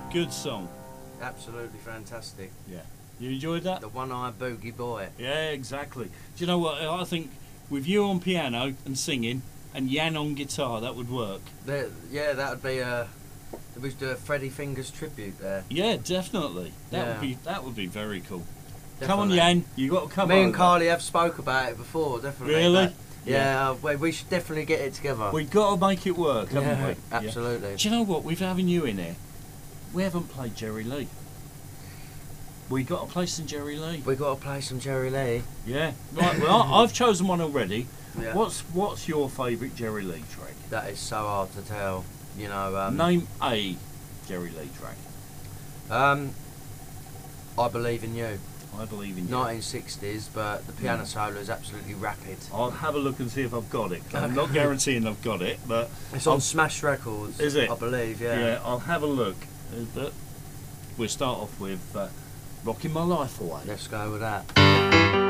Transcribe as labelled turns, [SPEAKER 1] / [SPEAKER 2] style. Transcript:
[SPEAKER 1] Good song.
[SPEAKER 2] Absolutely fantastic.
[SPEAKER 1] Yeah. You enjoyed that?
[SPEAKER 2] The One-Eyed Boogie Boy.
[SPEAKER 1] Yeah, exactly. Do you know what? I think with you on piano and singing and Jan on guitar, that would work.
[SPEAKER 2] Yeah, that would be a. We should do a Freddie Fingers tribute there.
[SPEAKER 1] Yeah, definitely.
[SPEAKER 2] Yeah.
[SPEAKER 1] That would be very cool.
[SPEAKER 2] Definitely.
[SPEAKER 1] Come on, Jan. You got to come.
[SPEAKER 2] Me and
[SPEAKER 1] over.
[SPEAKER 2] Carly have spoke about it before, definitely.
[SPEAKER 1] Really?
[SPEAKER 2] But, yeah, we should definitely get it together.
[SPEAKER 1] We've got to make it work, haven't
[SPEAKER 2] Yeah,
[SPEAKER 1] we?
[SPEAKER 2] absolutely.
[SPEAKER 1] Do you know what? With having you in here, we haven't played Jerry Lee. We got to play some Jerry Lee.
[SPEAKER 2] We got to play some Jerry Lee.
[SPEAKER 1] Yeah. Right. Well, I've chosen one already.
[SPEAKER 2] Yeah.
[SPEAKER 1] What's your favourite Jerry Lee track?
[SPEAKER 2] That is so hard to tell. You know.
[SPEAKER 1] Name a Jerry Lee track.
[SPEAKER 2] I Believe in You.
[SPEAKER 1] I Believe in You.
[SPEAKER 2] 1960s, but the piano solo is absolutely rapid.
[SPEAKER 1] I'll have a look and see if I've got it. I'm not guaranteeing I've got it, but
[SPEAKER 2] It's on Smash Records.
[SPEAKER 1] Is it?
[SPEAKER 2] I believe, yeah.
[SPEAKER 1] yeah, I'll have a look. But we'll start off with Rocking My Life Away.
[SPEAKER 2] Let's go with that.